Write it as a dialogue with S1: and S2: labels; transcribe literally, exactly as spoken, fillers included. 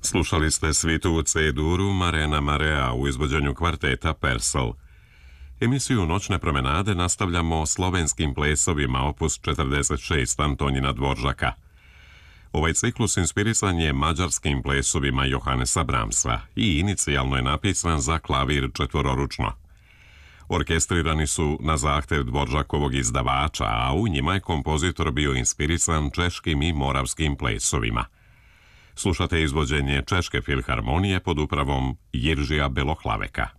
S1: Slušali ste svitu u C-duru Marena Marea u izvođenju kvarteta Persol. Emisiju Noćne promenade nastavljamo slovenskim plesovima opus četrdeset šest Antonina Dvoržaka. Ovaj ciklus inspirisan je mađarskim plesovima Johannesa Brahmsa i inicijalno je napisan za klavir četvororučno. Orkestrirani su na zahtev Dvoržakovog izdavača, a u njima je kompozitor bio inspirisan češkim i moravskim plesovima. Slušate izvođenje Češke filharmonije pod upravom Jiržija Belohlaveka.